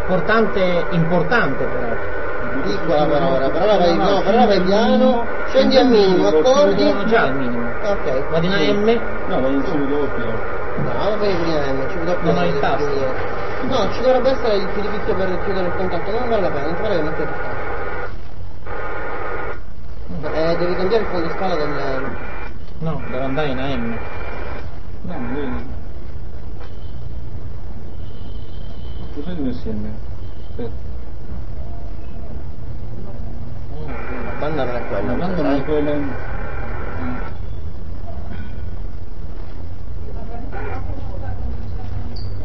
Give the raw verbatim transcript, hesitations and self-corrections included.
importante, importante però. Piccola per ora, per ora vai, no, per ora vai piano, scendi al minimo, accordi. Sono già al minimo. Ok. Vado in A M? No, vado in C doppio. No, vai prima M, C doppio. Non ho il tasto. No, ci dovrebbe essere il filipizio per chiudere il contatto, non vale la pena, non ti vale mettere il tasto. Eh, devi cambiare il fondo scala del... No, devo andare in A M. No, ma vedi. Cos'è insieme? Aspetta. La banda non è quella. La banda non è quella.